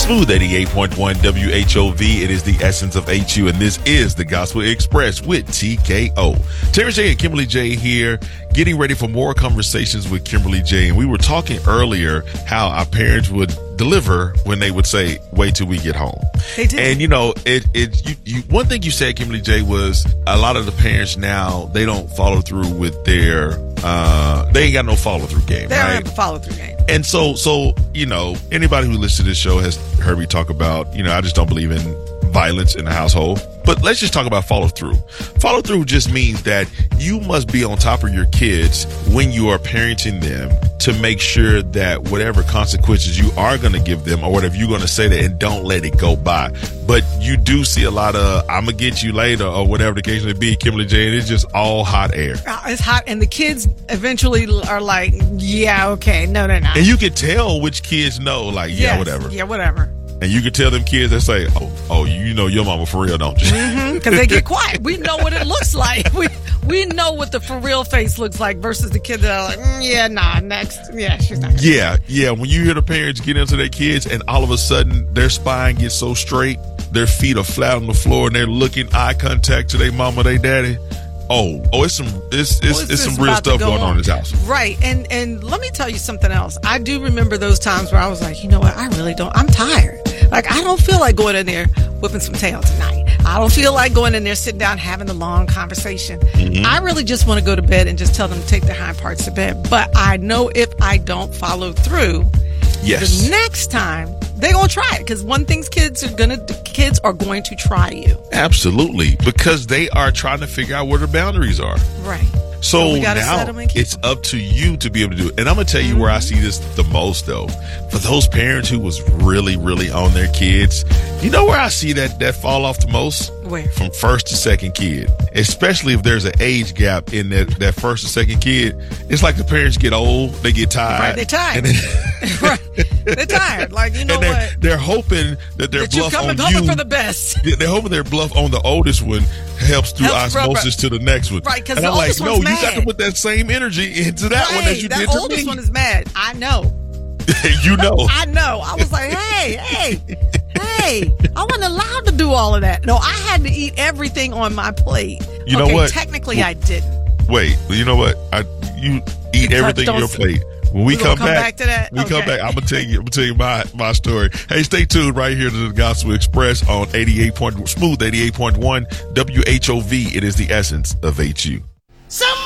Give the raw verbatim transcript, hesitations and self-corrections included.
Smooth eighty-eight point one W H O V. It is the essence of H U, and this is the Gospel Express with T K O. Terrence J and Kimberly J here, getting ready for more conversations with Kimberly J. And we were talking earlier how our parents would deliver when they would say, wait till we get home. They did. And, you know, it, it, you, you, one thing you said, Kimberly J, was a lot of the parents now, they don't follow through with their, uh, they ain't got no follow through game. They right? don't have a follow through game. And so, so, you know, anybody who listens to this show has heard me talk about, you know, I just don't believe in violence in the household. But let's just talk about follow through. Follow through just means that you must be on top of your kids when you are parenting them to make sure that whatever consequences you are going to give them or whatever you're going to say that, and don't let it go by. But you do see a lot of, I'm going to get you later or whatever the case may be, Kimberly J, and it's just all hot air. It's hot, and the kids eventually are like, yeah, okay, no, they're not. And you can tell which kids know, like, yeah, Yes, whatever. Yeah, whatever. And you can tell them kids that say, oh, oh, you know your mama for real, don't you? Mm-hmm, because they get quiet. We know what it looks like. We we know what the for real face looks like versus the kids that are like, mm, yeah, nah, next. Yeah, she's not. Yeah, yeah. When you hear the parents get into their kids and all of a sudden their spine gets so straight, their feet are flat on the floor and they're looking eye contact to their mama, their daddy. Oh, oh, it's some, it's, it's, Well, it's, it's some just real about to stuff go going on on. in this house. Right. And and let me tell you something else. I do remember those times where I was like, you know what? I really don't. I'm tired. Like, I don't feel like going in there whipping some tail tonight. I don't feel like going in there, sitting down, having a long conversation. Mm-hmm. I really just want to go to bed and just tell them to take their hind parts to bed. But I know if I don't follow through, yes, the next time they're gonna try it, because one thing's kids are gonna kids are going to try you. Absolutely, because they are trying to figure out where the boundaries are. Right. So, so now it's them. Up to you to be able to do it. And I'm going to tell you mm-hmm. where I see this the most, though. For those parents who was really, really on their kids, you know where I see that, that fall off the most? Where? From first to second kid. Especially if there's an age gap in that, that first or second kid. It's like the parents get old, they get tired. Right, they're tired. Then, right. They're tired. Like, you know and they're, what? They're hoping that their that bluff you on coming you. for the best. They're hoping their bluff on the oldest one helps through helps osmosis to the next one. Right, because and the I'm oldest like, one's no, mad. you got to put that same energy into that right, one as you that did to me. That oldest one is mad. I know. You know. I know. I was like, hey, hey, hey, I wasn't allowed to do all of that. No, I had to eat everything on my plate. You okay, know what? Technically, well, I didn't. Wait, you know what? I you eat everything on your plate. When we come, come back, back to that, we okay. come back. I'm gonna tell you. I'm gonna tell you my my story. Hey, stay tuned right here to the Gospel Express on eighty-eight point smooth eighty-eight point one W H O V. It is the essence of H U. Some